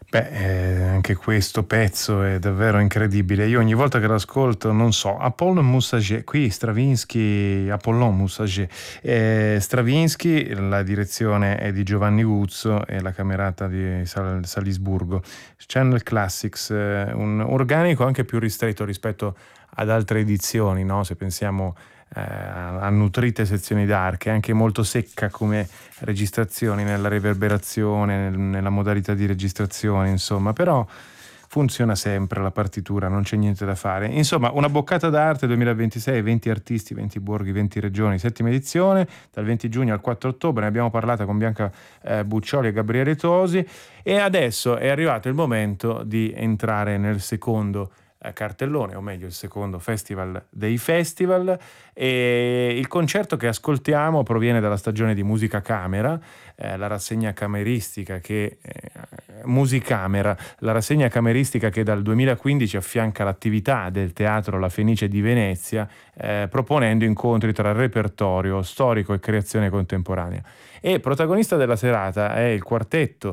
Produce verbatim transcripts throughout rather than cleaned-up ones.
Beh, eh, anche questo pezzo è davvero incredibile. Io ogni volta che l'ascolto, non so, Apollon Moussager, qui Stravinsky, Apollon Moussager, eh, Stravinsky, la direzione è di Giovanni Guzzo e la camerata di Sal- Salisburgo. Channel Classics, eh, un organico anche più ristretto rispetto ad altre edizioni, no? Se pensiamo eh, a nutrite sezioni d'arche, anche molto secca come registrazioni, nella riverberazione, nel- nella modalità di registrazione, insomma, però funziona sempre la partitura, non c'è niente da fare. Insomma, una boccata d'arte duemilaventisei, venti artisti, venti borghi, venti regioni, settima edizione, dal venti giugno al quattro ottobre, ne abbiamo parlato con Bianca eh, Buccioli e Gabriele Tosi, e adesso è arrivato il momento di entrare nel secondo eh, cartellone, o meglio il secondo festival dei festival. E il concerto che ascoltiamo proviene dalla stagione di Musica Camera, eh, la rassegna cameristica che eh, Musicamera, la rassegna cameristica che dal duemilaquindici affianca l'attività del Teatro La Fenice di Venezia, eh, proponendo incontri tra repertorio storico e creazione contemporanea. E protagonista della serata è il quartetto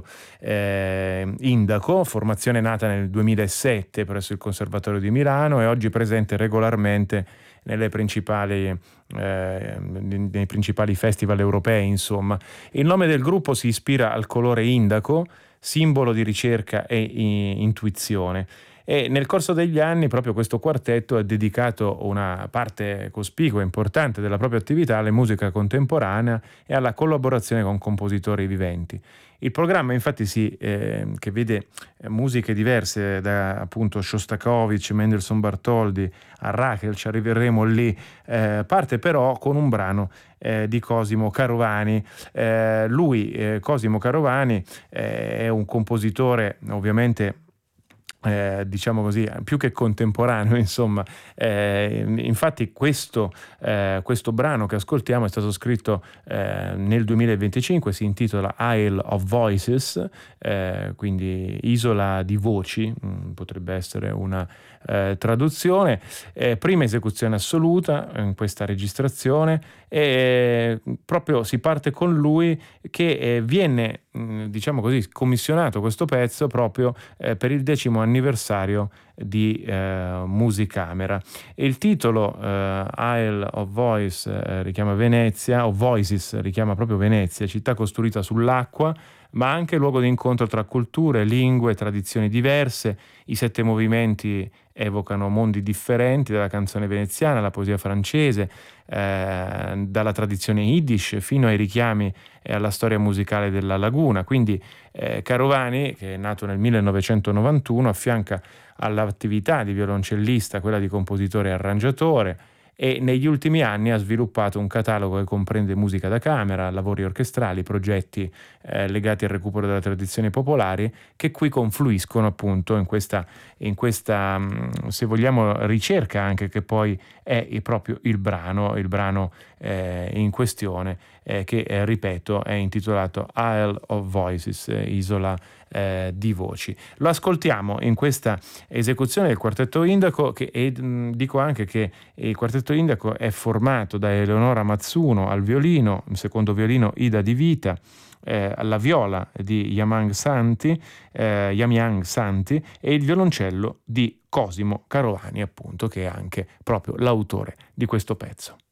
eh, Indaco, formazione nata nel duemilasette presso il Conservatorio di Milano e oggi presente regolarmente nelle principali, eh, nei principali festival europei, insomma. Il nome del gruppo si ispira al colore indaco, simbolo di ricerca e i- intuizione. E nel corso degli anni proprio questo quartetto ha dedicato una parte cospicua e importante della propria attività alla musica contemporanea e alla collaborazione con compositori viventi. Il programma infatti si, eh, che vede eh, musiche diverse da appunto Shostakovich, Mendelssohn Bartholdy a Rachel, ci arriveremo lì, eh, parte però con un brano eh, di Cosimo Carovani. Eh, lui, eh, Cosimo Carovani, eh, è un compositore ovviamente eh, diciamo così, più che contemporaneo, insomma. Eh, infatti questo, eh, questo brano che ascoltiamo è stato scritto eh, nel duemilaventicinque, si intitola Isle of Voices, eh, quindi isola di voci, mh, potrebbe essere una eh, traduzione. Eh, prima esecuzione assoluta in questa registrazione, e proprio si parte con lui che eh, viene, mh, diciamo così, commissionato questo pezzo proprio eh, per il decimo anniversario di eh, Musicamera. E il titolo eh, Isle of Voice eh, richiama Venezia, o Voices richiama proprio Venezia, città costruita sull'acqua, ma anche luogo di incontro tra culture, lingue, tradizioni diverse. I sette movimenti evocano mondi differenti, dalla canzone veneziana alla poesia francese, eh, dalla tradizione Yiddish fino ai richiami e alla storia musicale della laguna. Quindi eh, Carovani, che è nato nel millenovecentonovantuno, affianca all'attività di violoncellista quella di compositore e arrangiatore, e negli ultimi anni ha sviluppato un catalogo che comprende musica da camera, lavori orchestrali, progetti eh, legati al recupero delle tradizioni popolari, che qui confluiscono appunto in questa, in questa mh, se vogliamo, ricerca anche, che poi è il- proprio il brano, il brano eh, in questione, eh, che eh, ripeto è intitolato Isle of Voices, eh, isola eh, di voci. Lo ascoltiamo in questa esecuzione del quartetto Indaco, che e, mh, dico anche che il quartetto Indaco è formato da Eleonora Mazzuno al violino, il secondo violino Ida Di Vita, eh, alla viola di Yamang Santi, eh, Yamyang Santi, e il violoncello di Cosimo Carovani, appunto, che è anche proprio l'autore di questo pezzo.